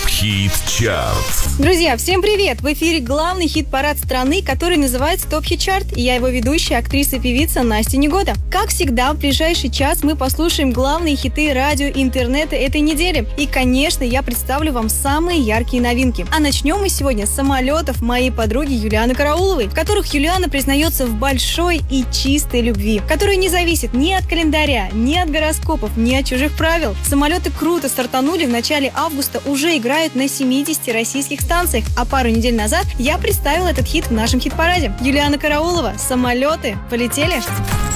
ТОП-ХИТ ЧАРТ. Друзья, всем привет! В эфире главный хит-парад страны, который называется ТОП-ХИТ ЧАРТ, и я его ведущая, актриса и певица Настя Негода. Как всегда, в ближайший час мы послушаем главные хиты радио и интернета этой недели. И, конечно, я представлю вам самые яркие новинки. А начнем мы сегодня с самолетов моей подруги Юлианы Карауловой, в которых Юлиана признается в большой и чистой любви, которая не зависит ни от календаря, ни от гороскопов, ни от чужих правил. Самолеты круто стартанули в начале августа, уже играют на 70 российских станциях, а пару недель назад я представила этот хит в нашем хит-параде. Юлиана Караулова, «Самолеты». Полетели!